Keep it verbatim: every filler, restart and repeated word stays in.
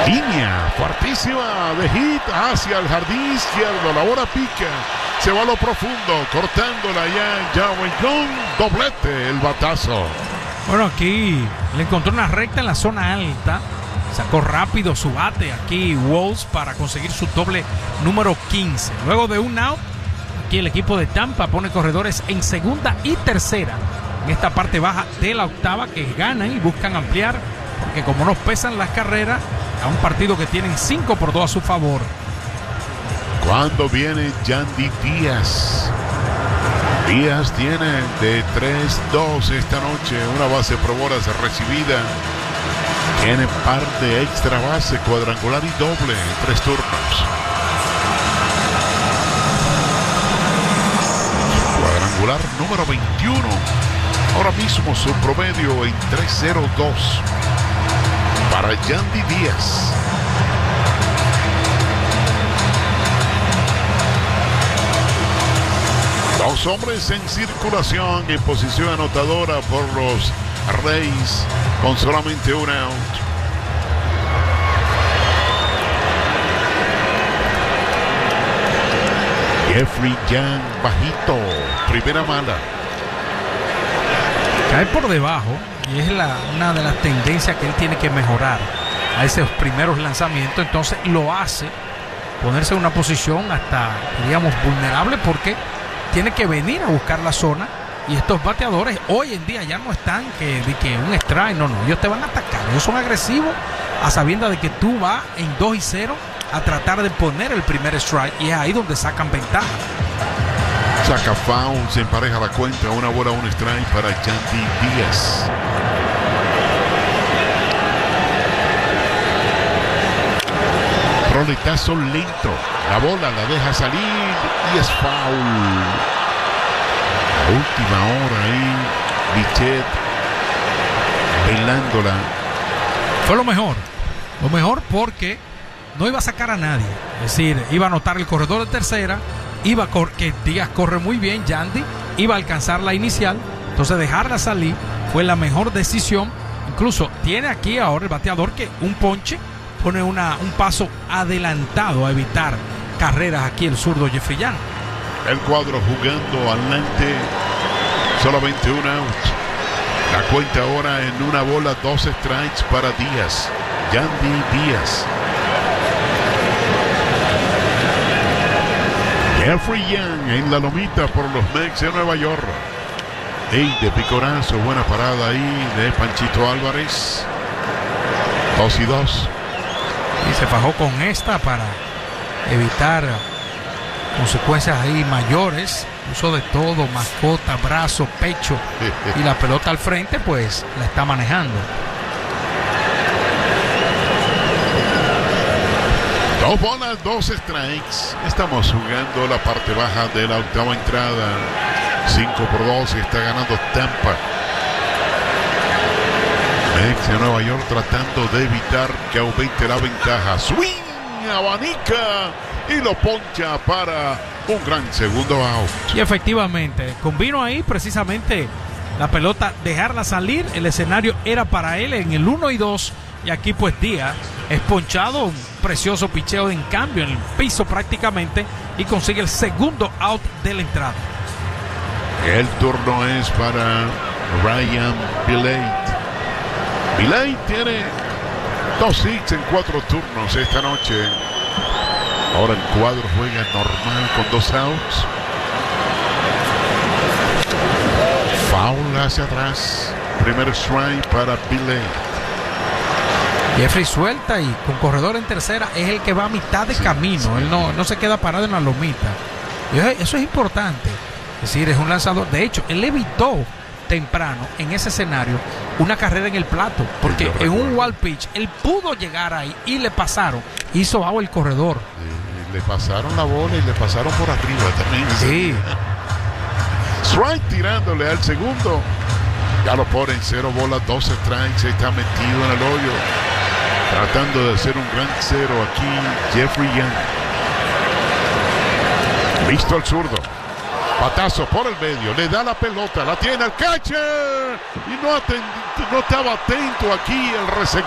Línea fuertísima de hit hacia el jardín izquierdo. La bola pica, se va a lo profundo, cortándola ya ya con doblete el batazo. Bueno, aquí le encontró una recta en la zona alta. Sacó rápido su bate aquí Walls para conseguir su doble número quince. Luego de un out, aquí el equipo de Tampa pone corredores en segunda y tercera en esta parte baja de la octava, que ganan y buscan ampliar, porque como nos pesan las carreras a un partido que tienen cinco por dos a su favor. Cuando viene Yandy Díaz. Díaz tiene de tres dos esta noche, una base por bolas recibida. Tiene par de extra base, cuadrangular y doble en tres turnos. Cuadrangular número veintiuno. Ahora mismo su promedio en tres cero dos para Yandy Díaz. Dos hombres en circulación en posición anotadora por los Rays con solamente un out. Jeffrey Young bajito, primera mala. Cae por debajo y es la, una de las tendencias que él tiene que mejorar a esos primeros lanzamientos. Entonces lo hace ponerse en una posición hasta, digamos, vulnerable, porque tiene que venir a buscar la zona. Y estos bateadores hoy en día ya no están que, de que un strike, no, no, ellos te van a atacar, ellos son agresivos a sabienda de que tú vas en dos y cero a tratar de poner el primer strike, y es ahí donde sacan ventaja. Saca foul, se empareja la cuenta, una bola, un strike para Yandy Díaz. Roletazo lento, la bola la deja salir y es foul. Última hora ahí, Bichette bailándola. Fue lo mejor, lo mejor porque no iba a sacar a nadie. Es decir, iba a anotar el corredor de tercera, iba a cor- que Díaz corre muy bien, Yandy, iba a alcanzar la inicial, entonces dejarla salir fue la mejor decisión. Incluso tiene aquí ahora el bateador que un ponche pone una, un paso adelantado a evitar carreras aquí el zurdo Jeffrey Young. El cuadro jugando adelante, solamente un out. La cuenta ahora en una bola, dos strikes para Díaz. Yandy Díaz. Jeffrey Young en la lomita por los Mets de Nueva York. Ey, de picorazo, buena parada ahí de Panchito Álvarez. Dos y dos. Y se fajó con esta para evitar consecuencias ahí mayores. Uso de todo, mascota, brazo, pecho, y la pelota al frente pues la está manejando. Dos bolas, dos strikes. Estamos jugando la parte baja de la octava entrada. Cinco por dos y está ganando Tampa. Mets de Nueva York tratando de evitar que aumente la ventaja. Swing, abanica y lo poncha para un gran segundo out. Y efectivamente, convino ahí precisamente la pelota, dejarla salir. El escenario era para él en el uno y dos. Y aquí pues Díaz es ponchado, un precioso picheo en cambio en el piso prácticamente, y consigue el segundo out de la entrada. El turno es para Ryan Vilate. Vilate tiene dos hits en cuatro turnos esta noche. Ahora el cuadro juega normal con dos outs. Foul hacia atrás. Primer strike para Vilate. Jeffrey suelta y con corredor en tercera es el que va a mitad de sí, camino. Sí. Él no, no se queda parado en la lomita. Y eso es importante. Es decir, es un lanzador. De hecho, él evitó temprano en ese escenario una carrera en el plato, porque en un wild pitch él pudo llegar ahí y le pasaron. Hizo agua el corredor. Le, le pasaron la bola y le pasaron por arriba también. Sí. Strike tirándole al segundo. Ya lo ponen cero bolas, dos strikes. Está metido en el hoyo, tratando de hacer un gran cero aquí Jeffrey Young. Listo el zurdo. Batazo por el medio. Le da la pelota. La tiene el catcher. Y no, atendi- no estaba atento aquí el receptor.